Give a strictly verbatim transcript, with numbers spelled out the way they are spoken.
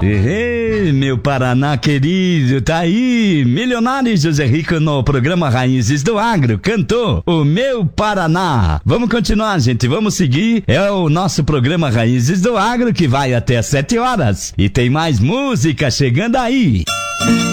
Ei, meu Paraná querido, tá aí, Milionário José Rico no programa Raízes do Agro, cantou o meu Paraná. Vamos continuar, gente, vamos seguir, é o nosso programa Raízes do Agro que vai até às sete horas e tem mais música chegando aí.